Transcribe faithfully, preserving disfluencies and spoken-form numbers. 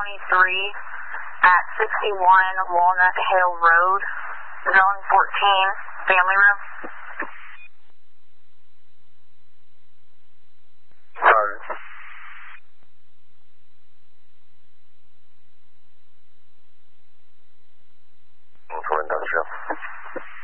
twenty-three at sixty-one Walnut Hill Road, zone fourteen, family room. Sorry. For industrial.